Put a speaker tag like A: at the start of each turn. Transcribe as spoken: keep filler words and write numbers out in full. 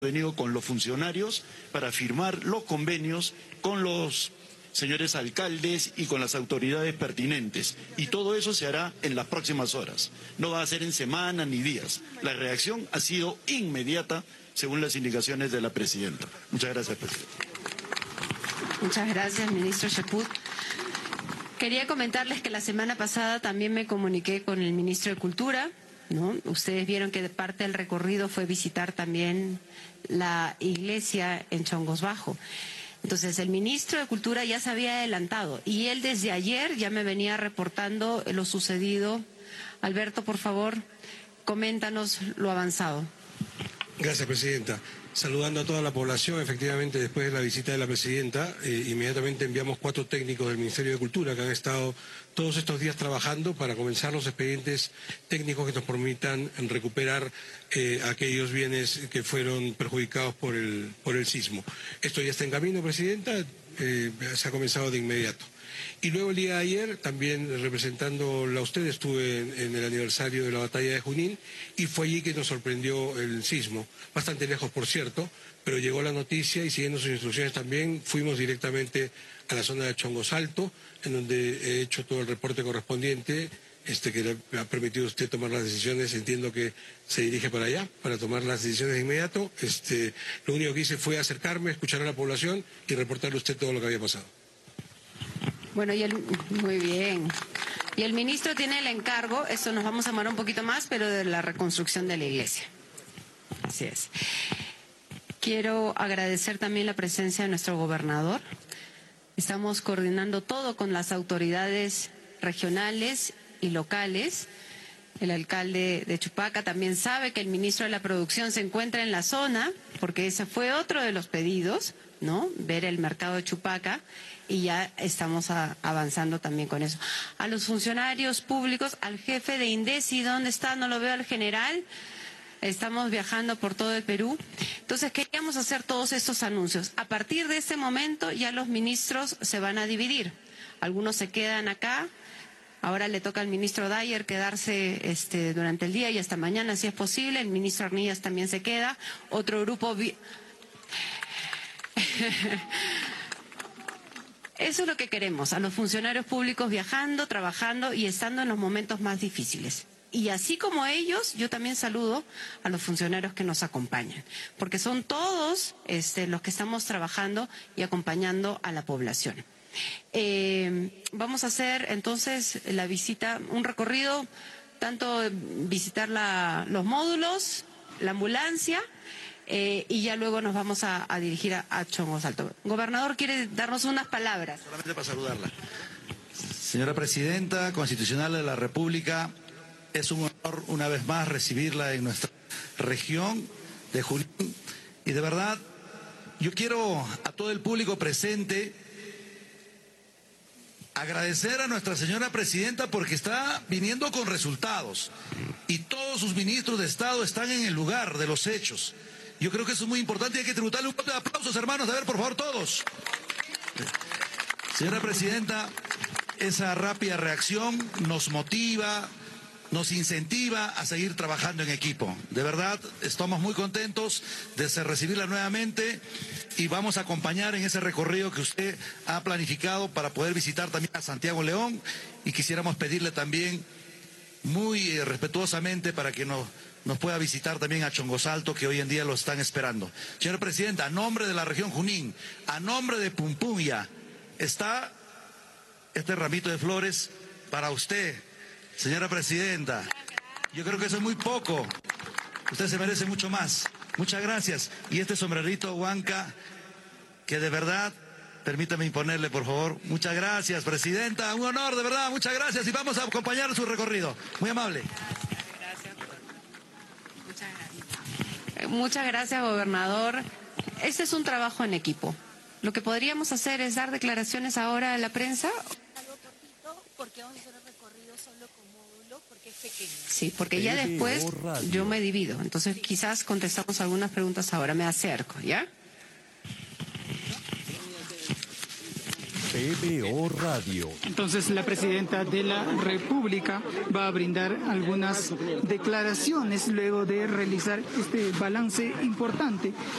A: venido con los funcionarios para firmar los convenios con los señores alcaldes y con las autoridades pertinentes. Y todo eso se hará en las próximas horas. No va a ser en semanas ni días. La reacción ha sido inmediata según las indicaciones de la presidenta. Muchas gracias, presidente.
B: Muchas gracias, ministro Chaput. Quería comentarles que la semana pasada también me comuniqué con el ministro de Cultura, ¿no? Ustedes vieron que parte del recorrido fue visitar también la iglesia en Chongos Bajo. Entonces, el ministro de Cultura ya se había adelantado y él desde ayer ya me venía reportando lo sucedido. Alberto, por favor, coméntanos lo avanzado.
C: Gracias, presidenta. Saludando a toda la población, efectivamente, después de la visita de la presidenta, eh, inmediatamente enviamos cuatro técnicos del Ministerio de Cultura que han estado todos estos días trabajando para comenzar los expedientes técnicos que nos permitan recuperar eh, aquellos bienes que fueron perjudicados por el, por el sismo. Esto ya está en camino, presidenta, eh, se ha comenzado de inmediato. Y luego el día de ayer, también representándola a usted, estuve en, en el aniversario de la batalla de Junín y fue allí que nos sorprendió el sismo, bastante lejos por cierto, pero llegó la noticia y siguiendo sus instrucciones también fuimos directamente a la zona de Chongos Alto, en donde he hecho todo el reporte correspondiente, este que le ha permitido a usted tomar las decisiones. Entiendo que se dirige para allá, para tomar las decisiones de inmediato. Este, lo único que hice fue acercarme, escuchar a la población y reportarle a usted todo lo que había pasado.
B: Bueno, y el, muy bien. Y el ministro tiene el encargo, esto nos vamos a demorar un poquito más, pero de la reconstrucción de la iglesia. Así es. Quiero agradecer también la presencia de nuestro gobernador. Estamos coordinando todo con las autoridades regionales y locales. El alcalde de Chupaca también sabe que el ministro de la Producción se encuentra en la zona, porque ese fue otro de los pedidos, ¿no? Ver el mercado de Chupaca. Y ya estamos a, avanzando también con eso. A los funcionarios públicos, al jefe de INDECI, ¿dónde está? No lo veo al general. Estamos viajando por todo el Perú. Entonces queríamos hacer todos estos anuncios. A partir de este momento ya los ministros se van a dividir. Algunos se quedan acá. Ahora le toca al ministro Dyer quedarse este, durante el día y hasta mañana si es posible. El ministro Arnillas también se queda. Otro grupo... Vi... Eso es lo que queremos, a los funcionarios públicos viajando, trabajando y estando en los momentos más difíciles. Y así como ellos, yo también saludo a los funcionarios que nos acompañan, porque son todos este, los que estamos trabajando y acompañando a la población. Eh, vamos a hacer entonces la visita, un recorrido, tanto visitar la, los módulos, la ambulancia... Eh, y ya luego nos vamos a, a dirigir a, a Chongos Alto. Gobernador, ¿quiere darnos unas palabras?
D: Solamente para saludarla. Señora Presidenta Constitucional de la República, es un honor una vez más recibirla en nuestra región de Junín. Y de verdad, yo quiero a todo el público presente agradecer a nuestra señora Presidenta porque está viniendo con resultados. Y todos sus ministros de Estado están en el lugar de los hechos. Yo creo que eso es muy importante y hay que tributarle un poco de aplausos, hermanos. A ver, por favor, todos. Señora Presidenta, esa rápida reacción nos motiva, nos incentiva a seguir trabajando en equipo. De verdad, estamos muy contentos de recibirla nuevamente y vamos a acompañar en ese recorrido que usted ha planificado para poder visitar también a Santiago León y quisiéramos pedirle también muy respetuosamente para que nos... nos pueda visitar también a Chongos Alto, que hoy en día lo están esperando. Señora Presidenta, a nombre de la región Junín, a nombre de Pumpunya, está este ramito de flores para usted, señora Presidenta. Yo creo que eso es muy poco. Usted se merece mucho más. Muchas gracias. Y este sombrerito Huanca, que de verdad, permítame imponerle, por favor. Muchas gracias, Presidenta. Un honor, de verdad. Muchas gracias. Y vamos a acompañar su recorrido. Muy amable.
B: Muchas gracias, gobernador. Este es un trabajo en equipo. Lo que podríamos hacer es dar declaraciones ahora a la prensa.
E: Algo cortito, porque vamos a hacer el recorrido solo con módulo, porque es pequeño.
B: Sí, porque ya después yo me divido. Entonces quizás contestamos algunas preguntas ahora. Me acerco, ¿ya?
F: P B O Radio.
G: Entonces la presidenta de la República va a brindar algunas declaraciones luego de realizar este balance importante.